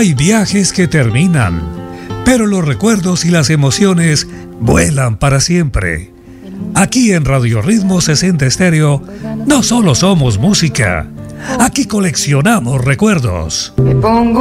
Hay viajes que terminan, pero los recuerdos y las emociones vuelan para siempre. Aquí en Radio Ritmo 60 Estéreo no solo somos música, aquí coleccionamos recuerdos. Me pongo